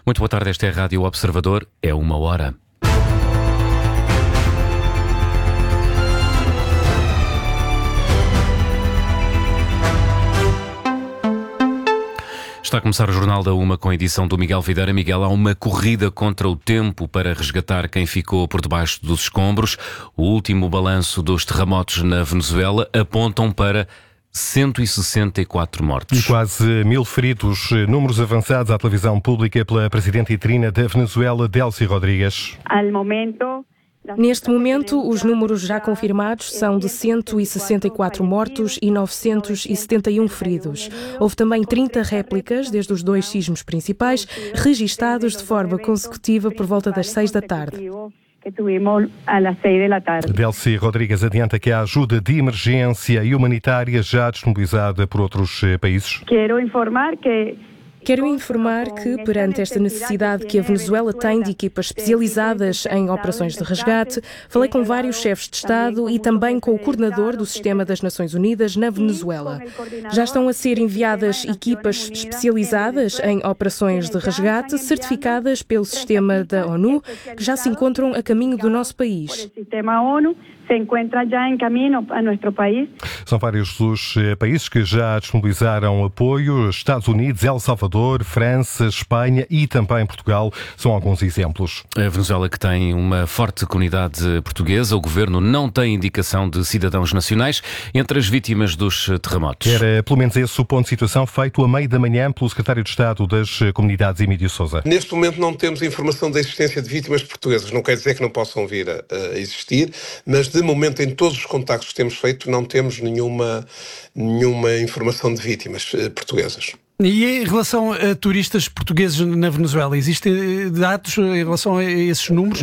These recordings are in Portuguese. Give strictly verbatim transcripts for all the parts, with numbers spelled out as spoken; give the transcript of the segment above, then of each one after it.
Muito boa tarde, esta é a Rádio Observador, é uma hora. Está a começar o Jornal da Uma com a edição do Miguel Videira. Miguel, há uma corrida contra o tempo para resgatar quem ficou por debaixo dos escombros. O último balanço dos terremotos na Venezuela apontam para cento e sessenta e quatro mortos. E quase mil feridos. Números avançados à televisão pública pela presidenta interina da Venezuela, Delcy Rodrigues. Neste momento, os números já confirmados são de cento e sessenta e quatro mortos e novecentos e setenta e um feridos. Houve também trinta réplicas desde os dois sismos principais, registados de forma consecutiva por volta das seis da tarde. Delcy Rodrigues adianta que a ajuda de emergência e humanitária já disponibilizada por outros países. Quero informar que Quero informar que, perante esta necessidade que a Venezuela tem de equipas especializadas em operações de resgate, falei com vários chefes de Estado e também com o coordenador do Sistema das Nações Unidas na Venezuela. Já estão a ser enviadas equipas especializadas em operações de resgate, certificadas pelo Sistema da ONU, que já se encontram a caminho do nosso país. Se encontra já em caminho a nosso país. São vários os países que já disponibilizaram apoio. Estados Unidos, El Salvador, França, Espanha e também Portugal são alguns exemplos. A Venezuela, que tem uma forte comunidade portuguesa, o governo não tem indicação de cidadãos nacionais entre as vítimas dos terremotos. Era pelo menos esse o ponto de situação feito a meio da manhã pelo secretário de Estado das Comunidades, Emílio Sousa. Neste momento não temos informação da existência de vítimas portuguesas. Não quer dizer que não possam vir a, a existir, mas de momento, em todos os contactos que temos feito, não temos nenhuma, nenhuma informação de vítimas eh, portuguesas. E em relação a turistas portugueses na Venezuela, existem dados em relação a esses números?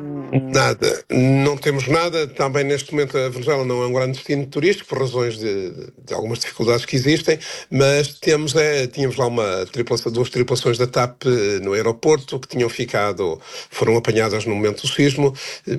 Nada. Não temos nada. Também neste momento a Venezuela não é um grande destino turístico por razões de, de algumas dificuldades que existem, mas temos, é, tínhamos lá uma tripulação, duas tripulações da TAP no aeroporto que tinham ficado, foram apanhadas no momento do sismo,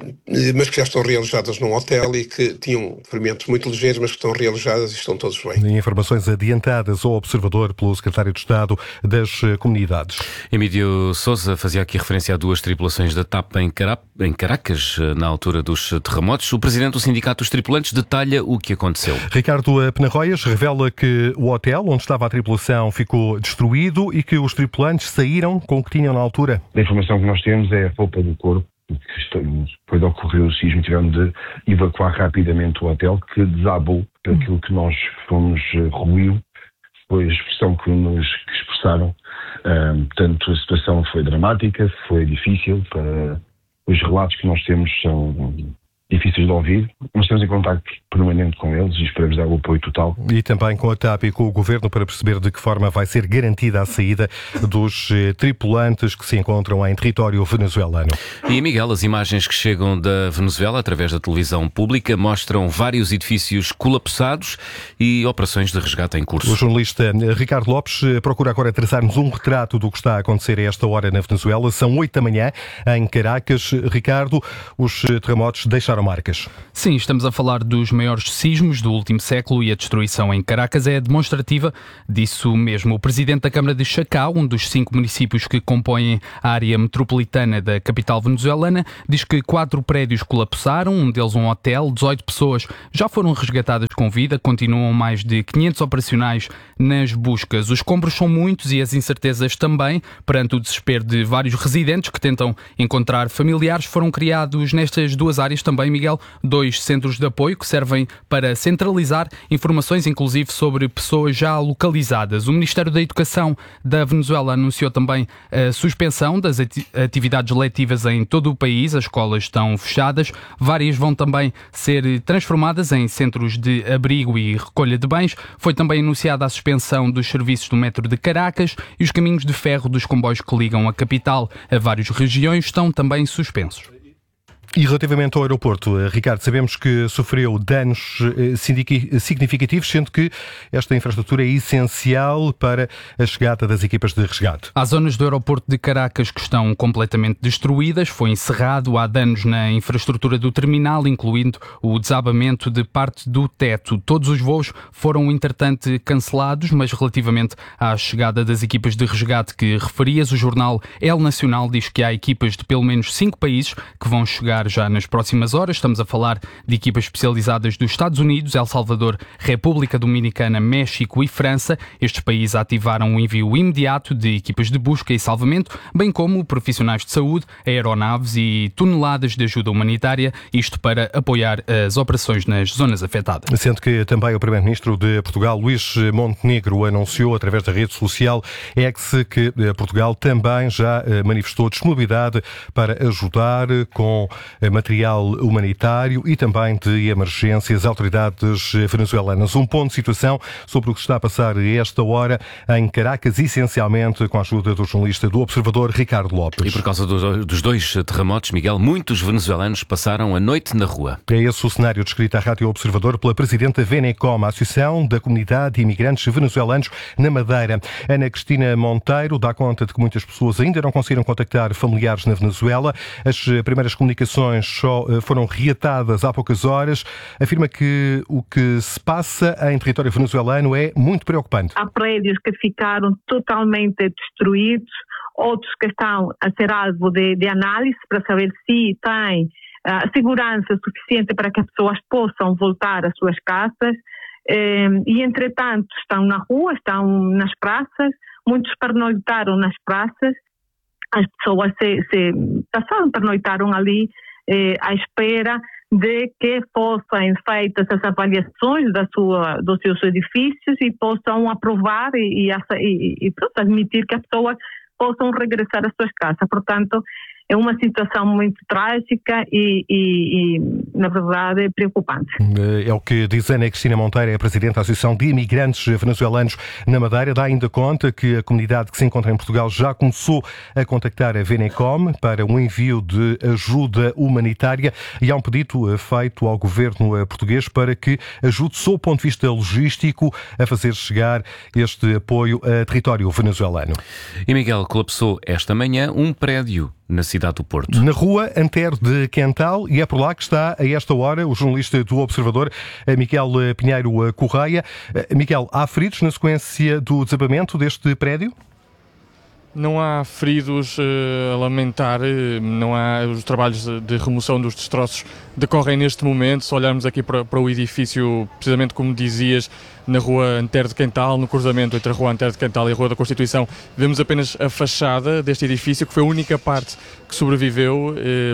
mas que já estão realojadas num hotel e que tinham ferimentos muito ligeiros, mas que estão realojadas e estão todos bem. Informações adiantadas ao Observador pelo secretário de Estado das Comunidades. Emílio Sousa fazia aqui referência a duas tripulações da TAP em, Carap, em Caracas, na altura dos terremotos. O presidente do Sindicato dos Tripulantes detalha o que aconteceu. Ricardo Penarroias revela que o hotel onde estava a tripulação ficou destruído e que os tripulantes saíram com o que tinham na altura. A informação que nós temos é a roupa do corpo. Depois de ocorrer o sismo, tivemos de evacuar rapidamente o hotel, que desabou aquilo que nós fomos ruiu. Foi a expressão que nos que expressaram. Um, portanto, a situação foi dramática, foi difícil. Para... Os relatos que nós temos são difíceis de ouvir. Nós estamos em contacto permanente com eles e esperamos dar o apoio total. E também com a TAP e com o Governo para perceber de que forma vai ser garantida a saída dos eh, tripulantes que se encontram em território venezuelano. E, Miguel, as imagens que chegam da Venezuela através da televisão pública mostram vários edifícios colapsados e operações de resgate em curso. O jornalista Ricardo Lopes procura agora traçar-nos um retrato do que está a acontecer a esta hora na Venezuela. São oito da manhã em Caracas. Ricardo, os terremotos deixaram marcas. Sim, estamos a falar dos maiores sismos do último século e a destruição em Caracas é demonstrativa disso mesmo. O presidente da Câmara de Chacao, um dos cinco municípios que compõem a área metropolitana da capital venezuelana, diz que quatro prédios colapsaram, um deles um hotel, dezoito pessoas já foram resgatadas com vida, continuam mais de quinhentos operacionais nas buscas. Os escombros são muitos e as incertezas também. Perante o desespero de vários residentes que tentam encontrar familiares, foram criados nestas duas áreas também, Miguel, dois centros de apoio que servem para centralizar informações, inclusive sobre pessoas já localizadas. O Ministério da Educação da Venezuela anunciou também a suspensão das atividades letivas em todo o país. As escolas estão fechadas. Várias vão também ser transformadas em centros de abrigo e recolha de bens. Foi também anunciada a suspensão dos serviços do metro de Caracas e os caminhos de ferro dos comboios que ligam a capital a várias regiões estão também suspensos. E relativamente ao aeroporto, Ricardo, sabemos que sofreu danos significativos, sendo que esta infraestrutura é essencial para a chegada das equipas de resgate. Há zonas do aeroporto de Caracas que estão completamente destruídas, foi encerrado, há danos na infraestrutura do terminal, incluindo o desabamento de parte do teto. Todos os voos foram, entretanto, cancelados, mas relativamente à chegada das equipas de resgate que referias, o jornal El Nacional diz que há equipas de pelo menos cinco países que vão chegar já nas próximas horas. Estamos a falar de equipas especializadas dos Estados Unidos, El Salvador, República Dominicana, México e França. Estes países ativaram o envio imediato de equipas de busca e salvamento, bem como profissionais de saúde, aeronaves e toneladas de ajuda humanitária, isto para apoiar as operações nas zonas afetadas. Sendo que também o Primeiro-Ministro de Portugal, Luís Montenegro, anunciou através da rede social X que Portugal também já manifestou disponibilidade para ajudar com material humanitário e também de emergências. Autoridades venezuelanas. Um ponto de situação sobre o que está a passar a esta hora em Caracas, essencialmente com a ajuda do jornalista do Observador, Ricardo Lopes. E por causa dos dois terremotos, Miguel, muitos venezuelanos passaram a noite na rua. É esse o cenário descrito à Rádio Observador pela presidente da Venecom, a Associação da Comunidade de Imigrantes Venezuelanos na Madeira. Ana Cristina Monteiro dá conta de que muitas pessoas ainda não conseguiram contactar familiares na Venezuela. As primeiras comunicações só foram reatadas há poucas horas. Afirma que o que se passa em território venezuelano é muito preocupante. Há prédios que ficaram totalmente destruídos, outros que estão a ser alvo de, de análise para saber se têm uh, segurança suficiente para que as pessoas possam voltar às suas casas. Um, e, entretanto, estão na rua, estão nas praças, muitos pernoitaram nas praças, as pessoas se, se passaram, pernoitaram ali eh, à espera de que fossem feitas as avaliações da sua, dos seus edifícios e possam aprovar e, e, e, e pronto, admitir que as pessoas possam regressar às suas casas. Portanto, é uma situação muito trágica e, e, e, na verdade, preocupante. É o que diz Ana Cristina Monteiro, é a presidente da Associação de Imigrantes Venezuelanos na Madeira. Dá ainda conta que a comunidade que se encontra em Portugal já começou a contactar a Venecom para um envio de ajuda humanitária e há um pedido feito ao governo português para que ajude, sob o ponto de vista logístico, a fazer chegar este apoio a território venezuelano. E Miguel, colapsou esta manhã um prédio na cidade do Porto. Na rua Antero de Quental, e é por lá que está a esta hora o jornalista do Observador, Miguel Pinheiro Correia. Miguel, há feridos na sequência do desabamento deste prédio? Não há feridos uh, a lamentar, não há, os trabalhos de remoção dos destroços decorrem neste momento. Se olharmos aqui para, para o edifício, precisamente como dizias, na rua Antero de Quental, no cruzamento entre a rua Antero de Quental e a Rua da Constituição, vemos apenas a fachada deste edifício, que foi a única parte que sobreviveu.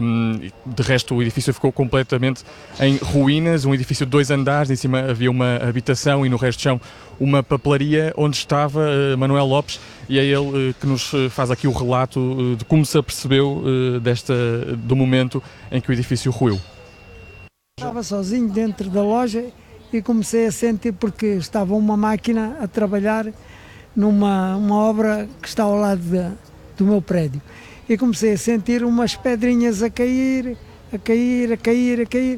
De resto, o edifício ficou completamente em ruínas, um edifício de dois andares, em cima havia uma habitação e no resto do chão uma papelaria onde estava Manuel Lopes, e é ele que nos faz aqui o relato de como se apercebeu desta, do momento em que o edifício ruiu. Estava sozinho dentro da loja e comecei a sentir, porque estava uma máquina a trabalhar numa uma obra que está ao lado de, do meu prédio, e comecei a sentir umas pedrinhas a cair, a cair, a cair, a cair,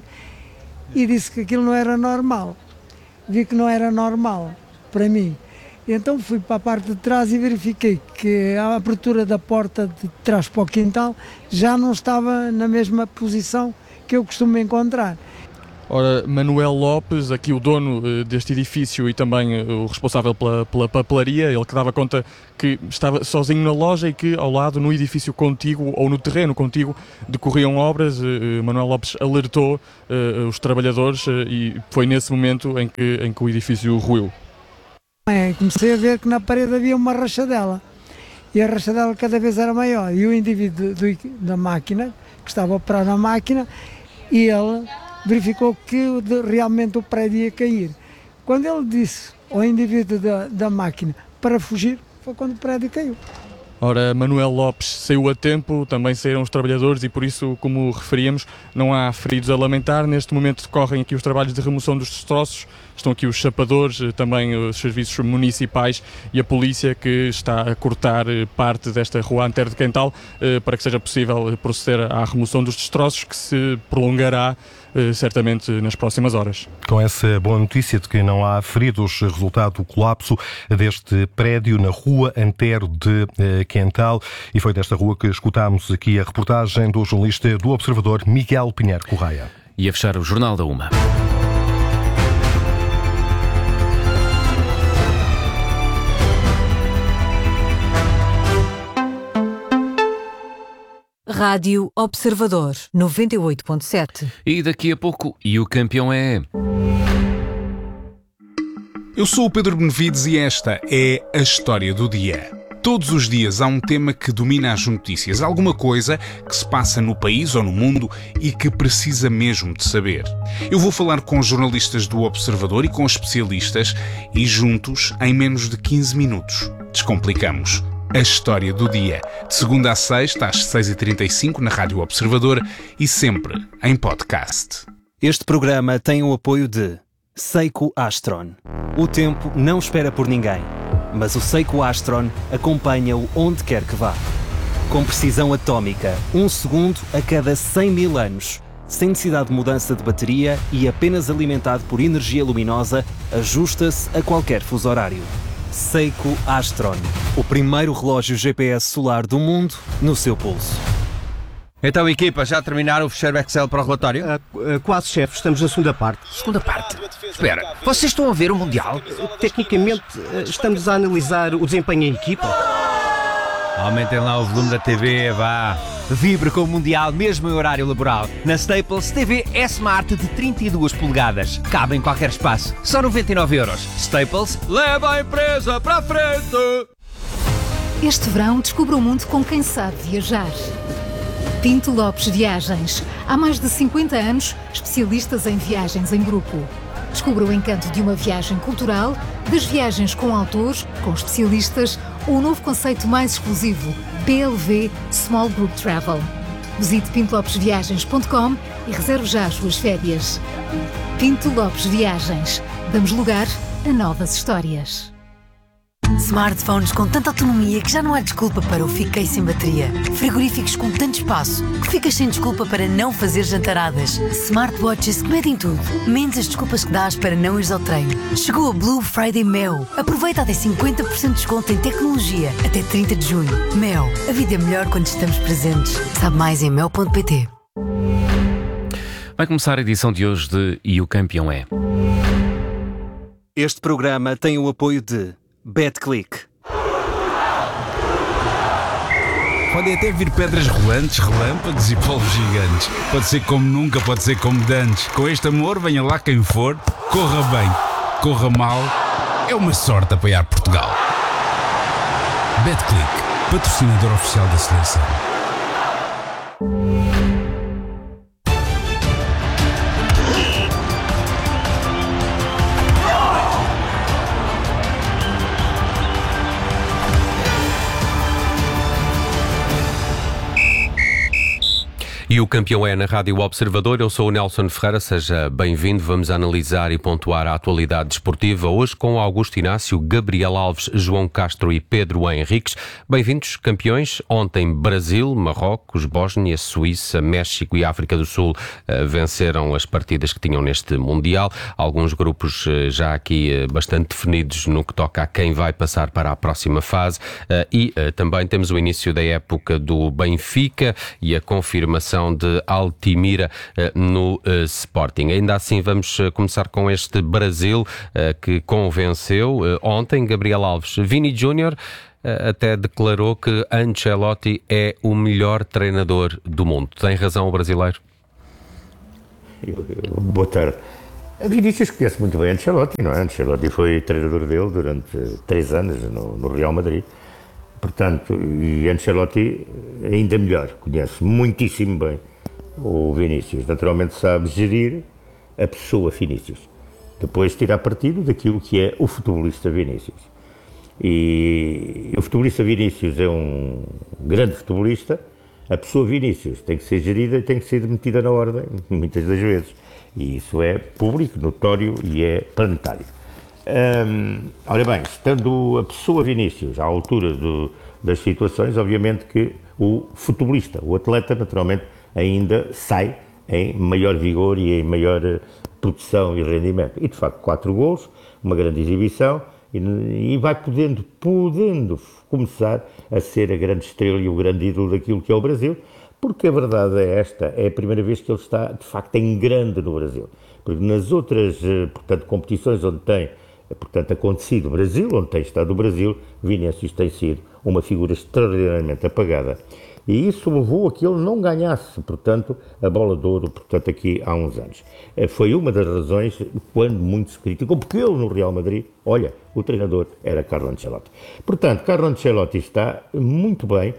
e disse que aquilo não era normal. Vi que não era normal para mim. E então fui para a parte de trás e verifiquei que a abertura da porta de trás para o quintal já não estava na mesma posição que eu costumo encontrar. Ora, Manuel Lopes, aqui o dono uh, deste edifício e também uh, o responsável pela, pela papelaria, ele que dava conta que estava sozinho na loja e que ao lado, no edifício contíguo ou no terreno contíguo, decorriam obras. Uh, Manuel Lopes alertou uh, os trabalhadores uh, e foi nesse momento em que, em que o edifício ruiu. É, comecei a ver que na parede havia uma rachadela e a rachadela cada vez era maior, e o indivíduo do, da máquina, que estava a operar na máquina, e ele verificou que realmente o prédio ia cair. Quando ele disse ao indivíduo da, da máquina para fugir, foi quando o prédio caiu. Ora, Manuel Lopes saiu a tempo, também saíram os trabalhadores e por isso, como referíamos, não há feridos a lamentar. Neste momento decorrem aqui os trabalhos de remoção dos destroços estão aqui os chapadores, também os serviços municipais e a polícia que está a cortar parte desta rua Antero de Quental para que seja possível proceder à remoção dos destroços, que se prolongará certamente nas próximas horas. Com essa boa notícia de que não há feridos, resultado do colapso deste prédio na rua Antero de Quental, e foi desta rua que escutámos aqui a reportagem do jornalista do Observador, Miguel Pinheiro Correia. E a fechar o Jornal da Uma. Rádio Observador, noventa e oito ponto sete. E daqui a pouco, e o campeão é... Eu sou o Pedro Benevides e esta é a história do dia. Todos os dias há um tema que domina as notícias, alguma coisa que se passa no país ou no mundo e que precisa mesmo de saber. Eu vou falar com os jornalistas do Observador e com especialistas e juntos, em menos de quinze minutos, descomplicamos a história do dia. De segunda a sexta, às seis e trinta e cinco, na Rádio Observador e sempre em podcast. Este programa tem o apoio de Seiko Astron. O tempo não espera por ninguém, mas o Seiko Astron acompanha-o onde quer que vá. Com precisão atómica, um segundo a cada cem mil anos. Sem necessidade de mudança de bateria e apenas alimentado por energia luminosa, ajusta-se a qualquer fuso horário. Seiko Astron, o primeiro relógio G P S solar do mundo no seu pulso. Então, equipa, já terminaram o fecheiro Excel para o relatório? Uh, uh, quase, chefe. Estamos na segunda parte. Segunda parte? Espera, vocês estão a ver o Mundial? Uh, tecnicamente, uh, estamos a analisar o desempenho em equipa. Aumentem lá o volume da T V, vá. Vibre com o Mundial, mesmo em horário laboral. Na Staples, T V S-Smart de trinta e duas polegadas. Cabe em qualquer espaço. Só noventa e nove euros. Staples, leva a empresa para a frente! Este verão, descubra o mundo com quem sabe viajar. Pinto Lopes Viagens. Há mais de cinquenta anos, especialistas em viagens em grupo. Descubra o encanto de uma viagem cultural, das viagens com autores, com especialistas, ou o novo conceito mais exclusivo, P L V Small Group Travel. Visite pinto lopes viagens ponto com e reserve já as suas férias. Pinto Lopes Viagens. Damos lugar a novas histórias. Smartphones com tanta autonomia que já não há desculpa para o fiquei sem bateria. Frigoríficos com tanto espaço que ficas sem desculpa para não fazer jantaradas. Smartwatches que medem tudo, menos as desculpas que dás para não ires ao treino. Chegou a Blue Friday Mel. Aproveita até cinquenta por cento de desconto em tecnologia até trinta de junho. Mel. A vida é melhor quando estamos presentes. Sabe mais em mel ponto pt. Vai começar a edição de hoje de E o Campeão é... Este programa tem o apoio de BetClick. Podem até vir pedras rolantes, relâmpagos e polvos gigantes. Pode ser como nunca, pode ser como dantes. Com este amor, venha lá quem for, corra bem, corra mal. É uma sorte apoiar Portugal. BetClick, patrocinador oficial da seleção. E o campeão é na Rádio Observador. Eu sou o Nelson Ferreira, seja bem-vindo. Vamos analisar e pontuar a atualidade desportiva hoje com Augusto Inácio, Gabriel Alves, João Castro e Pedro Henriques. Bem-vindos, campeões. Ontem Brasil, Marrocos, Bósnia, Suíça, México e África do Sul uh, venceram as partidas que tinham neste Mundial. Alguns grupos uh, já aqui uh, bastante definidos no que toca a quem vai passar para a próxima fase. Uh, e uh, também temos o início da época do Benfica e a confirmação de Altimira uh, no uh, Sporting. Ainda assim, vamos uh, começar com este Brasil uh, que convenceu uh, ontem Gabriel Alves. Vini Júnior uh, até declarou que Ancelotti é o melhor treinador do mundo. Tem razão o brasileiro? Eu, eu, boa tarde. A Vinícius conhece muito bem Ancelotti, não é? Ancelotti foi treinador dele durante três anos no, no Real Madrid. Portanto, e Ancelotti ainda melhor, conhece muitíssimo bem o Vinícius. Naturalmente sabe gerir a pessoa Vinícius. Depois tirar partido daquilo que é o futebolista Vinícius. E o futebolista Vinícius é um grande futebolista. A pessoa Vinícius tem que ser gerida e tem que ser metida na ordem, muitas das vezes. E isso é público, notório e é planetário. Hum, ora bem, estando a pessoa Vinícius à altura do, das situações, obviamente que o futebolista, o atleta, naturalmente, ainda sai em maior vigor e em maior produção e rendimento. E, de facto, quatro golos, uma grande exibição, e, e vai podendo, podendo começar a ser a grande estrela e o grande ídolo daquilo que é o Brasil, porque a verdade é esta, é a primeira vez que ele está, de facto, em grande no Brasil. Porque nas outras, portanto, competições onde tem, portanto, acontecido o Brasil, onde tem estado o Brasil, Vinícius tem sido uma figura extraordinariamente apagada. E isso levou a que ele não ganhasse, portanto, a bola de ouro, portanto, aqui há uns anos. Foi uma das razões, quando muito se criticou, porque ele no Real Madrid, olha, o treinador era Carlo Ancelotti. Portanto, Carlo Ancelotti está muito bem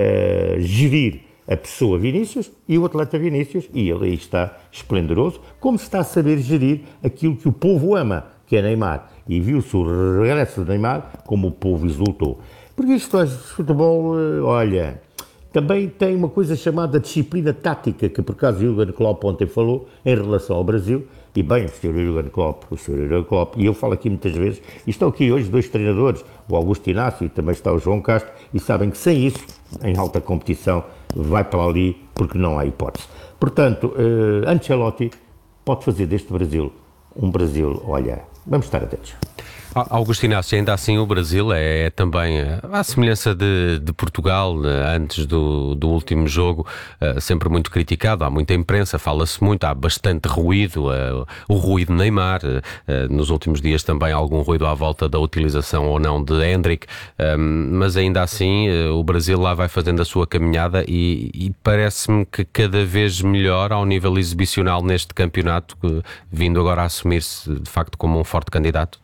a gerir a pessoa Vinícius e o atleta Vinícius, e ele aí está esplendoroso, como está a saber gerir aquilo que o povo ama, que é Neymar. E viu-se o regresso de Neymar como o povo exultou. Porque isto é futebol, olha, também tem uma coisa chamada disciplina tática, que por acaso o Jürgen Klopp ontem falou em relação ao Brasil, e bem, o senhor Jürgen Klopp, o senhor Jürgen Klopp, e eu falo aqui muitas vezes, e estão aqui hoje dois treinadores, o Augusto Inácio e também está o João Castro, e sabem que sem isso, em alta competição, vai para ali, porque não há hipótese. Portanto, uh, Ancelotti pode fazer deste Brasil um Brasil, olha, vamos estar atentos. Augusto Inácio, ainda assim o Brasil é, é também, à semelhança de, de Portugal, antes do, do último jogo, uh, sempre muito criticado, há muita imprensa, fala-se muito, há bastante ruído, uh, o ruído de Neymar, uh, nos últimos dias também algum ruído à volta da utilização ou não de Endrick, um, mas ainda assim uh, o Brasil lá vai fazendo a sua caminhada e, e parece-me que cada vez melhor ao nível exibicional neste campeonato, uh, vindo agora a assumir-se de facto como um forte candidato.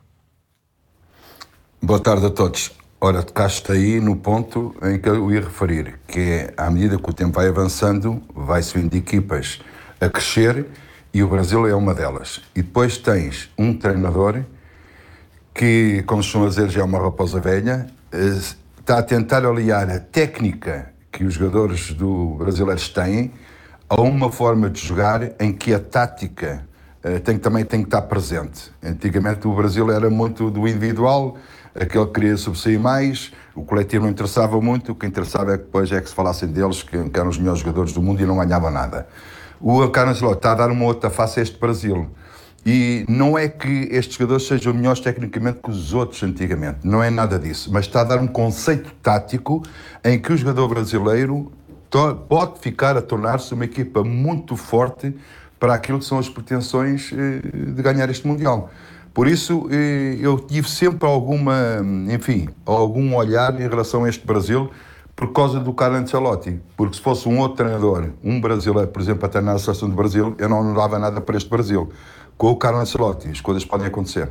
Boa tarde a todos. Ora, tocaste aí no ponto em que eu ia referir, que é, à medida que o tempo vai avançando, vai-se vendo equipas a crescer e o Brasil é uma delas. E depois tens um treinador que, como se costuma dizer, já é uma raposa velha, está a tentar aliar a técnica que os jogadores do brasileiros têm a uma forma de jogar em que a tática tem, também tem que estar presente. Antigamente o Brasil era muito do individual, aquele que queria sobressair mais, o coletivo não interessava muito, o que interessava é que depois é que se falassem deles, que, que eram os melhores jogadores do mundo e não ganhavam nada. O Carlo Ancelotti está a dar uma outra face a este Brasil. E não é que estes jogadores sejam melhores tecnicamente que os outros antigamente, não é nada disso, mas está a dar um conceito tático em que o jogador brasileiro pode ficar a tornar-se uma equipa muito forte para aquilo que são as pretensões de ganhar este Mundial. Por isso, eu tive sempre alguma, enfim, algum olhar em relação a este Brasil por causa do Carlo Ancelotti. Porque se fosse um outro treinador, um brasileiro, por exemplo, a treinar a seleção do Brasil, eu não dava nada para este Brasil. Com o Carlo Ancelotti, as coisas podem acontecer.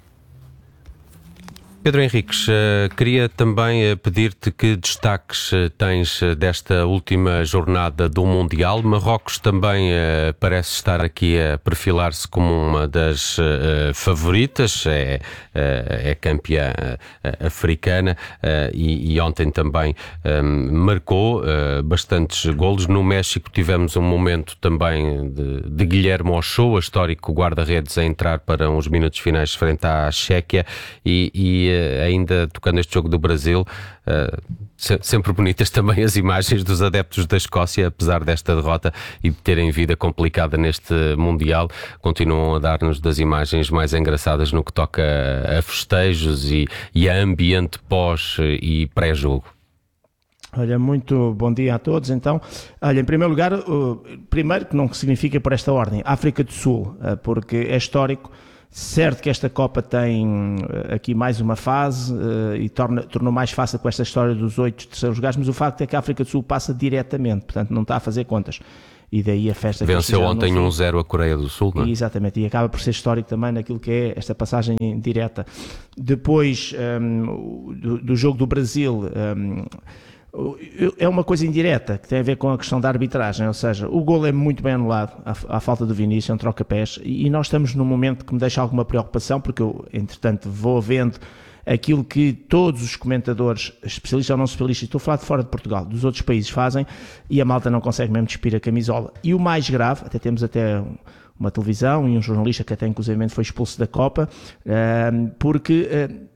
Pedro Henriques, queria também pedir-te que destaques tens desta última jornada do Mundial. Marrocos também parece estar aqui a perfilar-se como uma das favoritas, é, é campeã africana e, e ontem também marcou bastantes golos. No México tivemos um momento também de, de Guilherme Ochoa, histórico guarda-redes, a entrar para uns minutos finais frente à Chequia e, e ainda tocando este jogo do Brasil, uh, sempre bonitas também as imagens dos adeptos da Escócia, apesar desta derrota e de terem vida complicada neste Mundial, continuam a dar-nos das imagens mais engraçadas no que toca a festejos e, e a ambiente pós e pré-jogo. Olha, muito bom dia a todos. Então, olha, em primeiro lugar, uh, primeiro que não significa por esta ordem, África do Sul, uh, porque é histórico. Certo que esta Copa tem aqui mais uma fase uh, e torna, tornou mais fácil com esta história dos oito terceiros lugares, mas o facto é que a África do Sul passa diretamente, portanto não está a fazer contas. E daí a festa que venceu ontem um zero a Coreia do Sul, não é? E, exatamente, e acaba por ser histórico também naquilo que é esta passagem direta. Depois um, do, do jogo do Brasil, um, é uma coisa indireta, que tem a ver com a questão da arbitragem, ou seja, o golo é muito bem anulado, à, à falta do Vinícius, é um troca-pés, e nós estamos num momento que me deixa alguma preocupação, porque eu, entretanto, vou vendo aquilo que todos os comentadores, especialistas ou não especialistas, estou a falar de fora de Portugal, dos outros países fazem, e a malta não consegue mesmo despir a camisola. E o mais grave, até temos até uma televisão e um jornalista que até inclusive foi expulso da Copa, porque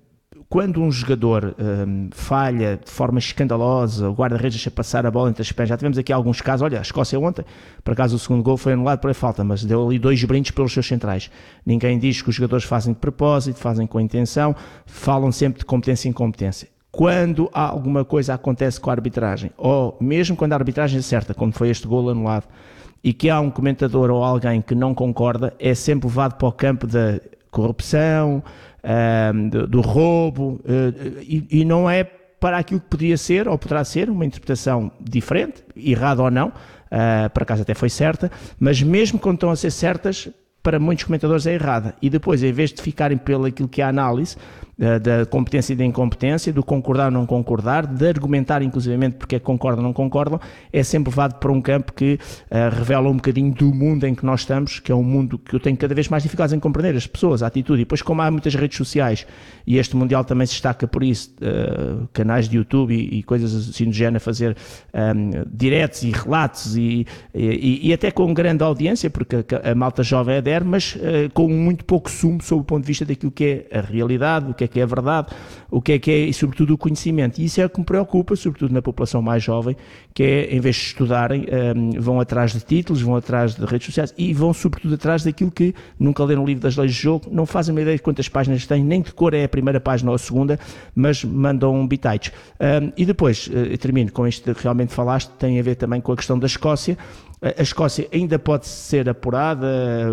quando um jogador um, falha de forma escandalosa, o guarda-redes deixa passar a bola entre as pernas, já tivemos aqui alguns casos, olha, a Escócia ontem, por acaso o segundo gol foi anulado por falta, mas deu ali dois brindes pelos seus centrais. Ninguém diz que os jogadores fazem de propósito, fazem com intenção, falam sempre de competência e incompetência. Quando alguma coisa acontece com a arbitragem, ou mesmo quando a arbitragem acerta, como foi este gol anulado, e que há um comentador ou alguém que não concorda, é sempre levado para o campo da corrupção, Um, do, do roubo, uh, e, e não é para aquilo que poderia ser ou poderá ser uma interpretação diferente, errada ou não, uh, por acaso até foi certa, mas mesmo quando estão a ser certas, para muitos comentadores é errada. E depois, em vez de ficarem pelo aquilo que é a análise uh, da competência e da incompetência, do concordar ou não concordar, de argumentar inclusivamente porque é que concordam ou não concordam, é sempre levado para um campo que uh, revela um bocadinho do mundo em que nós estamos, que é um mundo que eu tenho cada vez mais dificuldades em compreender, as pessoas, a atitude. E depois, como há muitas redes sociais, e este Mundial também se destaca por isso, uh, canais de YouTube e, e coisas assim do género, a fazer um, diretos e relatos, e, e, e até com grande audiência, porque a, a malta jovem adere, mas uh, com muito pouco sumo sob o ponto de vista daquilo que é a realidade, o que é que é a verdade, o que é que é, e sobretudo o conhecimento. E isso é o que me preocupa, sobretudo na população mais jovem, que é, em vez de estudarem, um, vão atrás de títulos, vão atrás de redes sociais e vão sobretudo atrás daquilo que nunca leram o livro das leis de jogo, não fazem uma ideia de quantas páginas têm, nem de cor é a primeira página ou a segunda, mas mandam bitites. Um, e depois, uh, termino com isto que realmente falaste, tem a ver também com a questão da Escócia. A Escócia ainda pode ser apurada.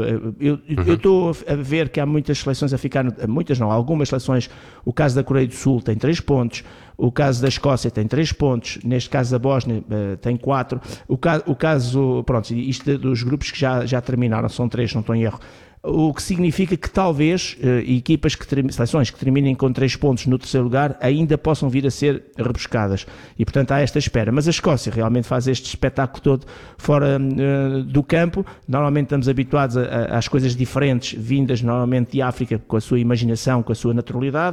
Eu uhum. estou a ver que há muitas seleções a ficar, muitas não, algumas seleções, o caso da Coreia do Sul tem três pontos, o caso da Escócia tem três pontos, neste caso a Bósnia uh, tem quatro, o, ca, o caso, pronto, isto dos grupos que já, já terminaram, são três, não estou em erro. O que significa que talvez uh, equipas, que seleções que terminem com três pontos no terceiro lugar ainda possam vir a ser rebuscadas. E, portanto, há esta espera. Mas a Escócia realmente faz este espetáculo todo fora uh, do campo. Normalmente estamos habituados a, a, às coisas diferentes, vindas normalmente de África, com a sua imaginação, com a sua naturalidade.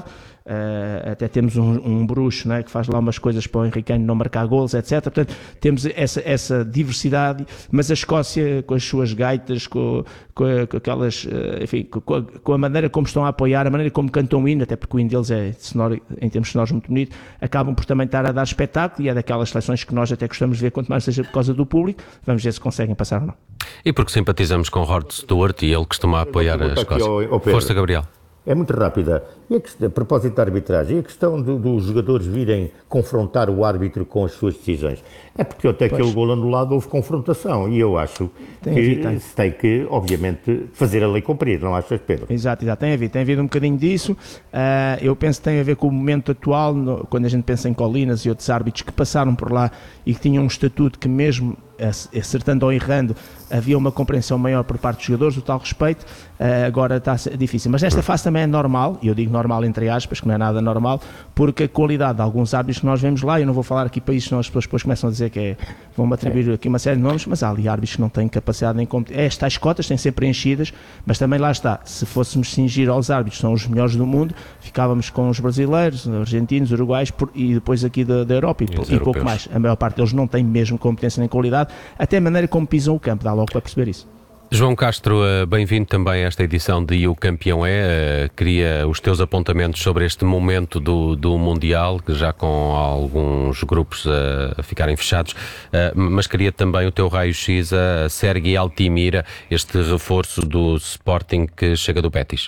Uh, até temos um, um bruxo, não é, que faz lá umas coisas para o henriqueno não marcar golos, etcétera. Portanto, temos essa, essa diversidade, mas a Escócia, com as suas gaitas, com, com, com aquelas, uh, enfim, com a, com a maneira como estão a apoiar, a maneira como cantam o hino, até porque o hino deles é sonoro, em termos sonoros muito bonito, acabam por também estar a dar espetáculo, e é daquelas seleções que nós até gostamos de ver, quanto mais seja por causa do público. Vamos ver se conseguem passar ou não. E porque simpatizamos com Rod Stewart e ele costuma apoiar a Escócia. Ao, ao Força, Gabriel. É muito rápida. E a, questão, a propósito da arbitragem, e a questão do, dos jogadores virem confrontar o árbitro com as suas decisões? É porque até aquele gol anulado houve confrontação, e eu acho tem que havido, tem. se tem que, obviamente, fazer a lei cumprir, não achas, Pedro? Exato, exato. Tem havido, tem havido um bocadinho disso. Uh, eu penso que tem a ver com o momento atual, no, quando a gente pensa em Colinas e outros árbitros que passaram por lá e que tinham um estatuto que, mesmo acertando ou errando, havia uma compreensão maior por parte dos jogadores, do tal respeito. Uh, agora está difícil. Mas nesta fase também é normal, e eu digo normal entre aspas, que não é nada normal, porque a qualidade de alguns árbitros que nós vemos lá, eu não vou falar aqui para isso, senão as pessoas depois começam a dizer que é, vão-me atribuir aqui uma série de nomes, mas há ali árbitros que não têm capacidade nem competência. Estas cotas têm sempre preenchidas, mas também lá está, se fôssemos cingir aos árbitros, são os melhores do mundo, ficávamos com os brasileiros, argentinos, uruguaios e depois aqui da, da Europa e, e, e pouco mais. A maior parte deles não tem mesmo competência nem qualidade, até a maneira como pisam o campo, dá logo para perceber isso. João Castro, bem-vindo também a esta edição de O Campeão É. Queria os teus apontamentos sobre este momento do, do Mundial, já com alguns grupos a, a ficarem fechados, mas queria também o teu raio-x a Sergi Altimira, este reforço do Sporting que chega do Betis.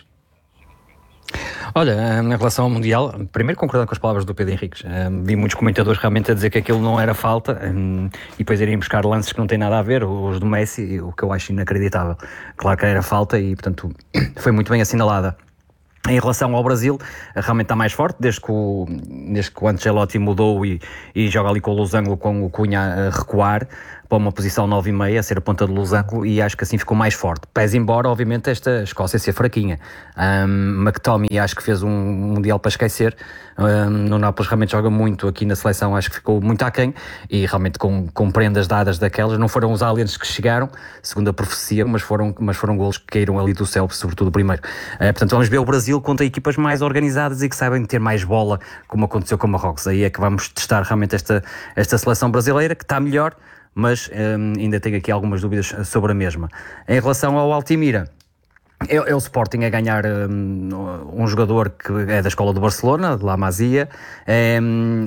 Olha, em relação ao Mundial, primeiro concordando com as palavras do Pedro Henriques, vi muitos comentadores realmente a dizer que aquilo não era falta e depois irem buscar lances que não têm nada a ver, os do Messi, o que eu acho inacreditável. Claro que era falta e, portanto, foi muito bem assinalada. Em relação ao Brasil, realmente está mais forte, desde que o, desde que o Ancelotti mudou e, e joga ali com o losango, com o Cunha a recuar para uma posição nove e meia, a ser a ponta de losango, e acho que assim ficou mais forte. Pese embora, obviamente, esta Escócia ser fraquinha. Um, McTominay acho que fez um Mundial para esquecer. Um, no Nápoles realmente joga muito, aqui na seleção acho que ficou muito aquém, e realmente com, com prendas dadas daquelas, não foram os aliens que chegaram, segundo a profecia, mas foram, mas foram golos que caíram ali do céu, sobretudo o primeiro. Uh, portanto, vamos ver o Brasil contra equipas mais organizadas e que sabem ter mais bola, como aconteceu com o Marrocos. Aí é que vamos testar realmente esta, esta seleção brasileira, que está melhor, mas um, ainda tenho aqui algumas dúvidas sobre a mesma. Em relação ao Altimira, É, é o Sporting a ganhar um, um jogador que é da escola do Barcelona, de La Masia. É,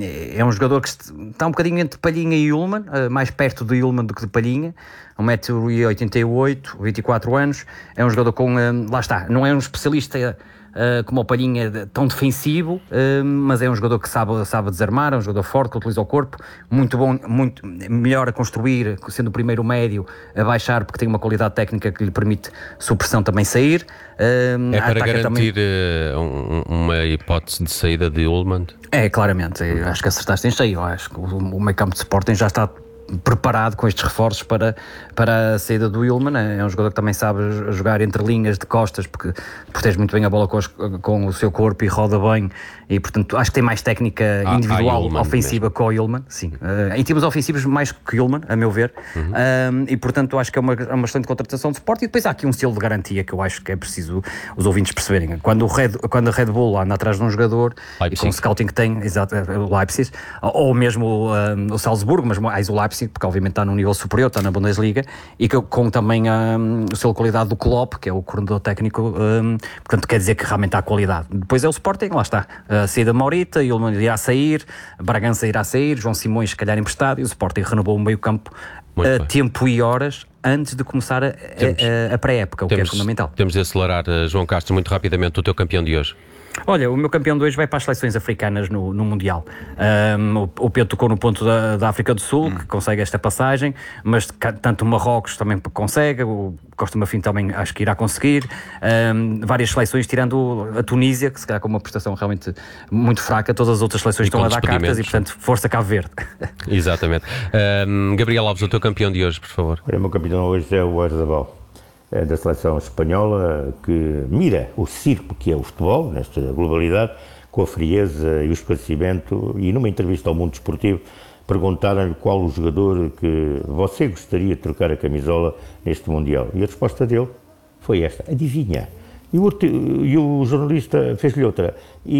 é um jogador que está um bocadinho entre Palhinha e Ullmann, mais perto de Ullmann do que de Palhinha. um metro e oitenta e oito, vinte e quatro anos. É um jogador com... Um, lá está, não é um especialista... Uh, como o Palhinha, tão defensivo, uh, mas é um jogador que sabe, sabe desarmar, é um jogador forte, que utiliza o corpo, muito bom, muito melhor a construir, sendo o primeiro médio, a baixar, porque tem uma qualidade técnica que lhe permite supressão também sair. Uh, é para garantir também... uh, um, uma hipótese de saída de Ullmann? É, claramente, eu acho que acertaste em cheio. Eu acho que o, o meio campo de Sporting já está preparado com estes reforços para, para a saída do Ullmann. É um jogador que também sabe jogar entre linhas de costas, porque protege muito bem a bola com, os, com o seu corpo e roda bem, e portanto acho que tem mais técnica ah, individual ofensiva mesmo. Com o Ullmann, sim. Uh, em termos ofensivos mais que o Ullmann, a meu ver. Uhum. Uh, e portanto acho que é uma, uma excelente contratação de Sport. E depois há aqui um selo de garantia que eu acho que é preciso os ouvintes perceberem. Quando, o Red, quando a Red Bull anda atrás de um jogador, Leipzig. E com o scouting que tem, exato, o Leipzig, ou mesmo uh, o Salzburgo, mas mais o Leipzig, porque obviamente está num nível superior, está na Bundesliga, e que, com também um, o selo de qualidade do Klopp, que é o coordenador técnico, um, portanto quer dizer que realmente há qualidade. Depois é o Sporting, lá está, a saída Maurita, e ele irá sair, Bragança irá sair, João Simões se calhar emprestado, e o Sporting renovou o meio campo a tempo e horas antes de começar a, temos, a, a pré-época, o temos, que é fundamental. Temos de acelerar, João Castro, muito rapidamente, o teu campeão de hoje. Olha, o meu campeão de hoje vai para as seleções africanas no, no Mundial. Um, o, o Pedro tocou no ponto da, da África do Sul, hum. que consegue esta passagem, mas tanto o Marrocos também consegue, o Costa Marfim também acho que irá conseguir. Um, várias seleções, tirando a Tunísia, que se calhar com uma prestação realmente muito fraca, todas as outras seleções e estão a dar cartas e, portanto, força Cabo Verde. Exatamente. Um, Gabriel Alves, o teu campeão de hoje, por favor. O meu campeão hoje é o Oyarzabal, da seleção espanhola, que mira o circo que é o futebol, nesta globalidade, com a frieza e o esclarecimento, e numa entrevista ao Mundo Desportivo perguntaram-lhe qual o jogador que você gostaria de trocar a camisola neste Mundial, e a resposta dele foi esta: adivinha. E o, e o jornalista fez-lhe outra: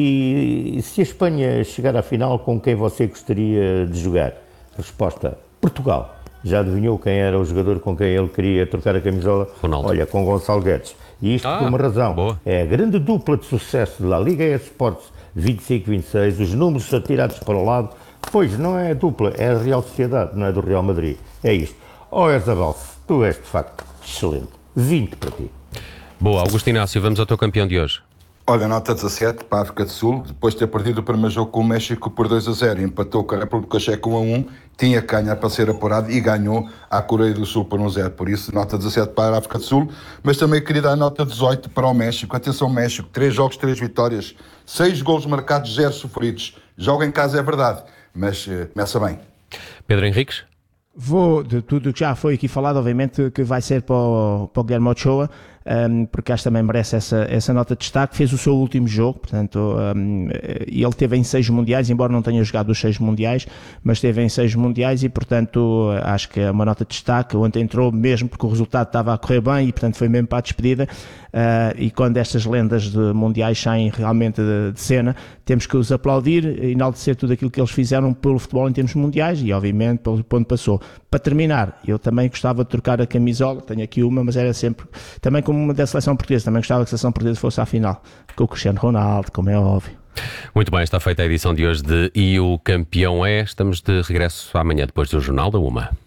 e se a Espanha chegar à final, com quem você gostaria de jogar? A resposta: Portugal. Já adivinhou quem era o jogador com quem ele queria trocar a camisola? Ronaldo. Olha, com Gonçalo Guedes. E isto ah, por uma razão. Boa. É a grande dupla de sucesso da Liga Esportes vinte e cinco vinte e seis, os números atirados para o lado. Pois, não é a dupla, é a Real Sociedade, não é do Real Madrid. É isto. Oh, Erzabal, tu és de facto excelente. vinte para ti. Boa, Augusto Inácio, vamos ao teu campeão de hoje. Olha, nota dezassete para a África do Sul, depois de ter perdido o primeiro jogo com o México por dois a zero, empatou com a República Checa um a um, tinha que ganhar para ser apurado e ganhou à Coreia do Sul por um a zero, por isso nota dezassete para a África do Sul, mas também queria dar nota dezoito para o México. Atenção, México, três jogos, três vitórias, seis golos marcados, zero sofridos. Joga em casa, é verdade, mas uh, começa bem. Pedro Henriques? Vou, de tudo que já foi aqui falado, obviamente que vai ser para o, para o Guilherme Ochoa, um, porque acho que também merece essa, essa nota de destaque. Fez o seu último jogo, portanto, um, ele teve em seis mundiais, embora não tenha jogado os seis mundiais, mas teve em seis mundiais e, portanto, acho que é uma nota de destaque. Ontem entrou mesmo porque o resultado estava a correr bem e, portanto, foi mesmo para a despedida. Uh, e quando estas lendas de mundiais saem realmente de, de cena, temos que os aplaudir, enaltecer tudo aquilo que eles fizeram pelo futebol em termos mundiais e, obviamente, pelo ponto passou. Para terminar, eu também gostava de trocar a camisola, tenho aqui uma, mas era sempre, também como uma da seleção portuguesa, também gostava que a seleção portuguesa fosse à final, com o Cristiano Ronaldo, como é óbvio. Muito bem, está feita a edição de hoje de E o Campeão é. Estamos de regresso amanhã depois do Jornal da Uma.